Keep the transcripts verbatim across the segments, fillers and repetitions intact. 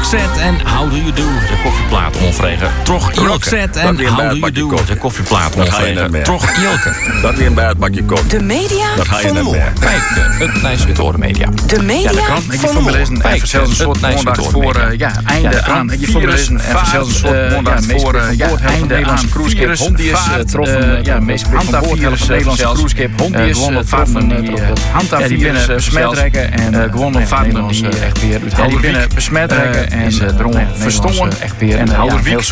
Roxette en How Do You Do, de koffieplaat onvregen. Trog Roxette en How Do You Do, de koffieplaat onvregen. Trog Jilke. Dat weer een buitenbakje koffie. De media Dat ga je van net morgen. meer. Kijk, het lijst het horen media. De media Ja, de krant heb je van voor me lezen. morgen. Even zelfs een soort Kijk, het maandag lijst voor door uh, ja, einde Ja, de aan. krant Heb je voor me virus, lezen. Even vaat, zelfs een soort uh, maandag ja, voor uh, ja, einde aan. Cruiseschip Hondius troffen ja, meest Hantavirus Nederlandse cruiseschip. Hondius vaarten die Hantavirus besmet raken en gewonnen op vaarten die echt weer uit binnen besmet raken en drongen verstongen. En de Houderwiek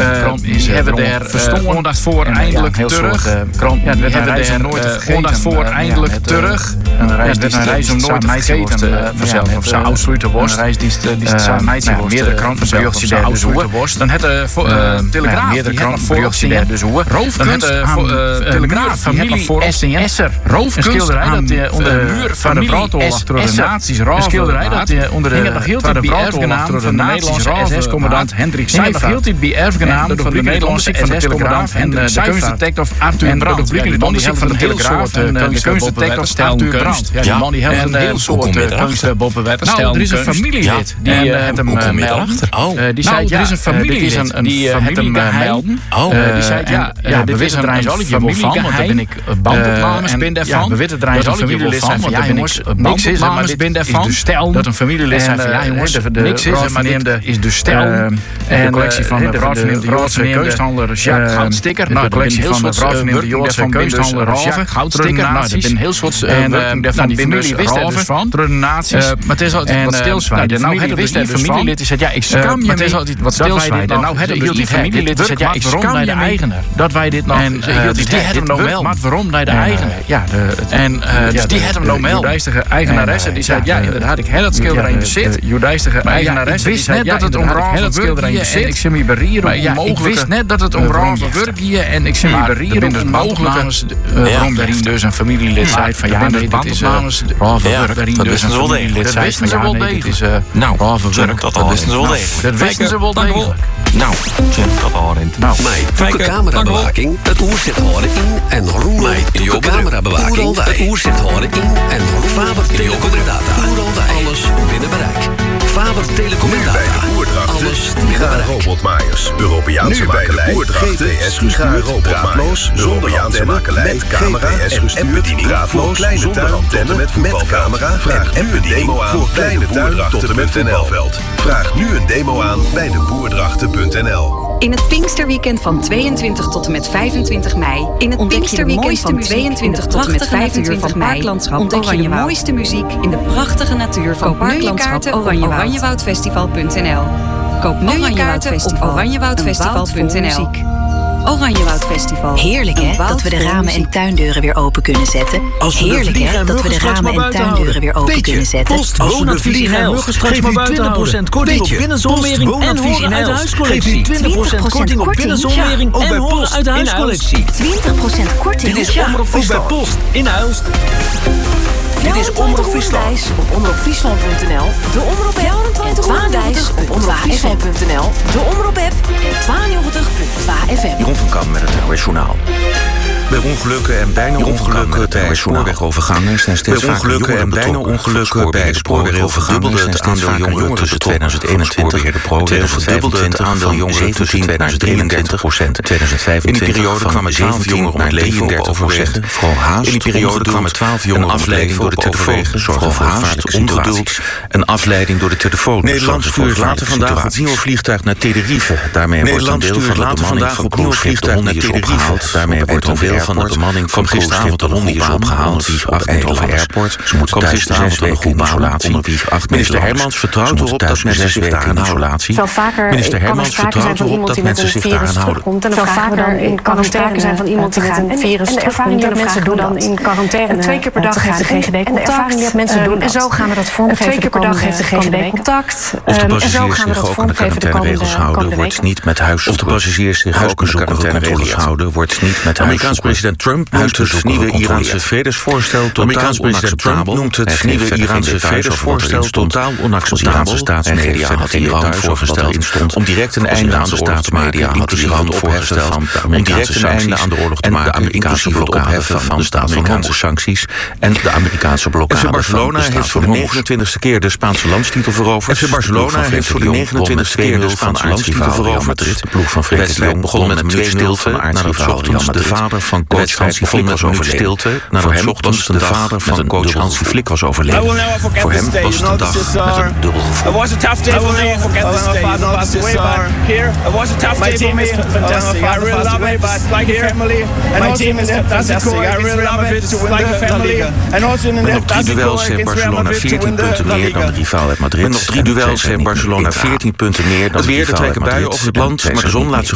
die hebben daar aandacht voor eindelijk terug. Ja, die hebben daar nooit aandacht voor eindelijk terug. Een reis om nooit te vergeten vanzelf of ze afsluiten worst. Een reis die meerdere kranten berichtje daar dus hoe. Dan het de Telegraaf meerdere kranten berichtje daar dus hoe. Roofkunst aan Telegraaf familie Esser. Roofkunst schilderij dat onder de muur van de vrouwtocht door de nazi's raven. Een schilderij dat onder de vrouwtocht door de Nederlandse S S-commandant Hendrik Seifert. En hield hij bij erfgenaam door de Nederlandse S S-commandant en de kunstdetective Arthur Brandt. Ja, die man die heeft van de Telegraaf en de kunstdetective Arthur Brandt. Ja, die man die heeft een heel soort kunst boven wetenstel. Nou, er is een familielid die het hem melden. Die zei, er is een familielid die het hem melden. Die zei, ja, dit is een familiegeheim. Want daar ben ik bandopnames bin daarvan. We weten er een familielid zijn van, ja jongens, niks is er, maar dit is de stel. Dat een familielid zijn van, ja jongens, niks is er, maar dit is de stel. En de collectie van de vrouwverneemde Joodse kunsthandelaar Jacques Goudsticker. Nou, de collectie van de vrouwverneemde Joodse kunsthandelaar Jacques Goudsticker. Nou, dat ben heel soort werking van die familie wist er dus van. Door de nazi's. Maar het is altijd wat stilzwijgen. Nou, het wist er dus van. Die zei, ja, ik skam je. Maar het is altijd wat stilzwijgen. Nou, het hield die familielid die zei, ja, ik skam naar de eigenaar. Dat wij dit nog... En die had hem nog melden. Maar waarom naar de eigenaar? Ja, en dus die had hem nog melden. Judaïstige eigenaresse die zei, ja, inderdaad, ik heb dat schilderij in bezit. Judaïstige eigenaresse die zei, ja, dat het om raven schilderij in bezit. Ik zie me berieren onmogelijke... Ik wist net dat het om raven werkje en ik zie me berieren onmogelijke... Waarom daarin dus een familielid zei van, ja, nee, dit is raven werk. Daarin dus een familielid zei van, ja, nee, dit is raven werk. Dat wisten ze wel degelijk. Dat wisten ze wel degelijk. Nou, dat al in. Nou, mijn camerabewaking, het oerzicht horen in en roem mij de camerabewaking, het oerzicht horen in en roem Faber Telecom en Data. Alles binnen bereik. Faber Telecom en Data. Alles binnen bereik. Robotmaaiers. Europeaanse makelij. G P S gestuurd. Draadloos. Zonder antenne. Met camera en bediening. Draadloos. Kleine tuin tot en met voetbalcamera. Vraag nu een demo aan voor kleine tuin tot en met voetbalveld. Vraag nu een demo aan bij de boerdrachten punt n l. In het Pinksterweekend van tweeëntwintig tot en met vijfentwintig mei. In het Pinksterweekend van tweeëntwintig tot en met vijfentwintig mei. Ontdek je de mooiste muziek in de prachtige natuur van Parklandschap Oranjewoud. Oranjewoudfestival punt n l. Koop nu je kaarten op oranjewoudfestival punt n l. Oranjewoud Festival. Heerlijk hè, dat we de ramen en tuindeuren weer open kunnen zetten. Heerlijk hè, dat we de ramen en tuindeuren weer open kunnen zetten. Post woonadvies in huis. Geef u twintig procent korting op binnenzonwering en horen uit de huiscollectie. twintig procent korting op binnenzonwering en horen uit de huiscollectie. twintig procent korting? Dit is Omroep Friesland. Ook bij Post in huis. Dit is Omroep Friesland op omroep friesland punt n l, de Omroep app en Twaanijs op omroep friesland punt n l, de Omroep app en tweeënnegentig punt twee F M. Jeroen van Kam met het N O S Journaal. Bij ongelukken en bijna ongelukken bij spoorwegovergangen zijn steeds vaker jongeren en bijna ongelukken bij spoorwegovergangen zijn steeds vaker jongeren tussen tweeduizend eenentwintig en tweeduizend vijfentwintig het aandeel jongeren tussen tweeduizend drieëntwintig procent en tweeduizend vijfentwintig. In die periode kwamen twaalf jongeren om het leven op overweg, vooral haast. In die periode kwamen twaalf jongeren om het leven door de telefoon, vooral haast, ongeduld en afleiding door de telefoon. Nederland stuurt later vandaag opnieuw een vliegtuig naar Tenerife. Daarmee wordt een deel van de bemanning van cruiseschip de Hondi is opgehaald. Daarmee wordt een deel van de bemanning van gisteravond de Hondi is opgehaald. Op Eindhoven Airport. Ze moeten gisteravond een goede isolatie. Minister Hermans vertrouwt erop dat mensen zich daaraan houden. Minister Hermans vertrouwt erop dat mensen zich daaraan houden. Veel vaker kan er sprake zijn van iemand die met een virus en de ervaring die mensen doen dan in quarantaine. Twee keer per dag heeft de G G D contact. En de ervaring die mensen doen. En zo gaan we dat vormgeven. Twee keer per dag heeft de G G D contact. Of de passagiers zich ook aan de quarantaineregels houden, wordt niet met huis. Of de passagiers zich ook aan de quarantaineregels houden, wordt niet met huis. president Trump noemt het nieuwe Iraanse vredesvoorstel totaal onacceptabel. noemt het nieuwe Iraanse vredesvoorstel totaal onacceptabel. Staatsmedia had Iran voorgesteld om direct een einde aan de staatsmedia had Iran voorgesteld om direct een einde aan de oorlog te maken, inclusief het opheffen van de Amerikaanse sancties en de Amerikaanse blokkade. F C Barcelona heeft voor de negenentwintigste keer de Spaanse landstitel veroverd. F C Barcelona heeft voor de negenentwintigste keer de Spaanse landstitel veroverd. De ploeg van Frenkie de Jong begon met een minuut stilte nadat ochtends de vader van coach Hansi Flick was overleden. Nadat ochtends de vader van coach Hansi Flick was overleden. Voor hem was het een dag met een dubbel gevoel. It was a tough day for me. I will never forget this day. You know, this is way back here. It was a tough day for me. Fantastic. I really love it. It's like a family. And my team is fantastic. I really love it. It's like a family. And also in the drie duels heeft Barcelona veertien punten meer dan de rivaal uit Madrid. Met nog drie duels heeft Barcelona veertien punten meer dan de rivaal uit Madrid. Het weer, de trekken buien over het land, maar de zon laat zich